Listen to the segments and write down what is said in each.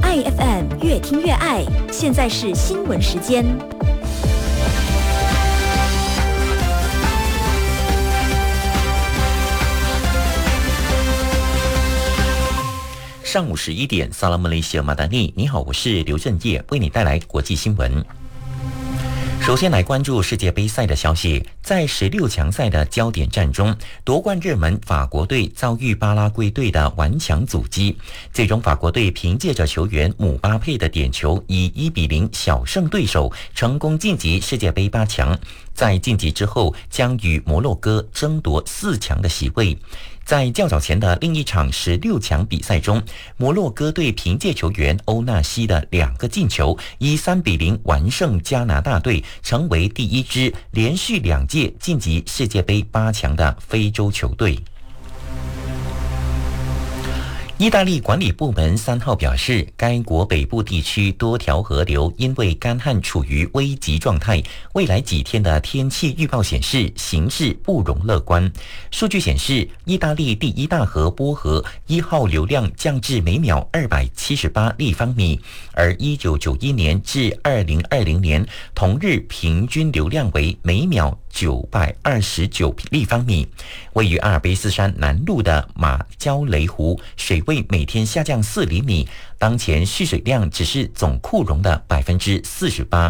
爱 FM 越听越爱，现在是新闻时间。 上午11点，萨拉马雷西亚马达尼，你好，我是刘振业，为你带来国际新闻。首先来关注世界杯赛的消息，在16强赛的焦点战中，夺冠热门法国队遭遇巴拉圭队的顽强阻击，最终法国队凭借着球员姆巴佩的点球，以1-0小胜对手，成功晋级世界杯8强。在晋级之后，将与摩洛哥争夺4强的席位。在较早前的另一场16强比赛中，摩洛哥队凭借球员欧纳西的2个进球，以3-0完胜加拿大队，成为第一支连续2届晋级世界杯8强的非洲球队。意大利管理部门3号表示，该国北部地区多条河流因为干旱处于危急状态，未来几天的天气预报显示形势不容乐观。数据显示，意大利第一大河波河1号流量降至每秒278立方米，而1991年至2020年同日平均流量为每秒929立方米。位于阿尔卑斯山南麓的马焦雷湖水位每天下降4厘米，当前蓄水量只是总库容的48%。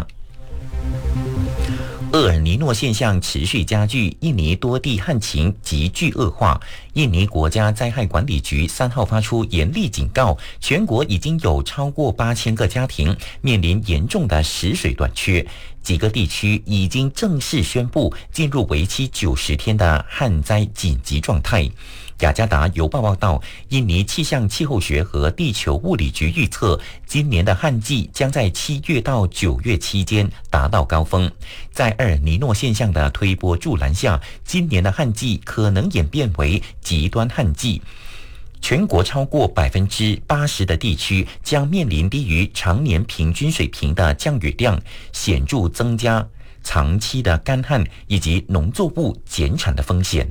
厄尔尼诺现象持续加剧，印尼多地旱情急剧恶化。印尼国家灾害管理局3号发出严厉警告，全国已经有超过8000个家庭面临严重的食水短缺，几个地区已经正式宣布进入为期90天的旱灾紧急状态。雅加达邮报报道，印尼气象气候学和地球物理局预测，今年的旱季将在7月到9月期间达到高峰。在厄尔尼诺现象的推波助澜下，今年的旱季可能演变为极端旱季。全国超过80%的地区将面临低于常年平均水平的降雨量，显著增加长期的干旱以及农作物减产的风险。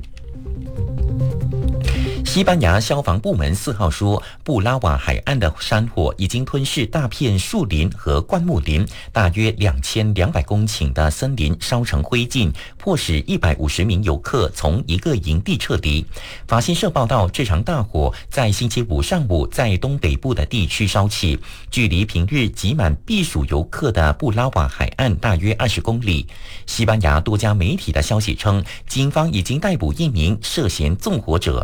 西班牙消防部门4号说，布拉瓦海岸的山火已经吞噬大片树林和灌木林，大约2200公顷的森林烧成灰烬，迫使150名游客从一个营地撤离。法新社报道，这场大火在星期五上午在东北部的地区烧起，距离平日挤满避暑游客的布拉瓦海岸大约20公里。西班牙多家媒体的消息称，警方已经逮捕1名涉嫌纵火者。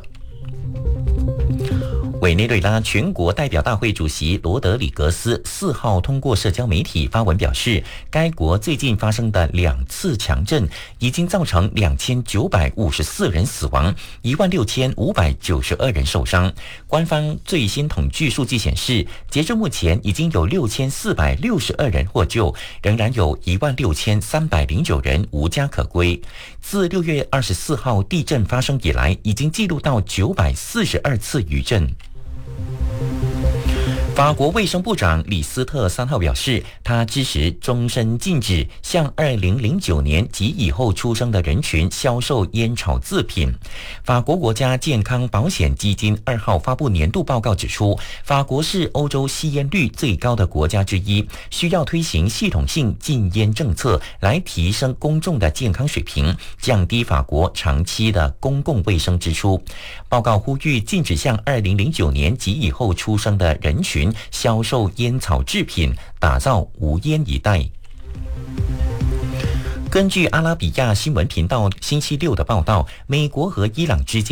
委内瑞拉全国代表大会主席罗德里格斯4号通过社交媒体发文表示，该国最近发生的2次强震已经造成2954人死亡，16592人受伤。官方最新统计数据显示，截至目前已经有6462人获救，仍然有16309人无家可归。自6月24号地震发生以来，已经记录到942次余震。法国卫生部长李斯特3号表示，他支持终身禁止向2009年及以后出生的人群销售烟草制品。法国国家健康保险基金2号发布年度报告指出，法国是欧洲吸烟率最高的国家之一，需要推行系统性禁烟政策来提升公众的健康水平，降低法国长期的公共卫生支出。报告呼吁禁止向2009年及以后出生的人群销售烟草制品，打造无烟一代。根据阿拉比亚新闻频道星期六的报道，美国和伊朗之间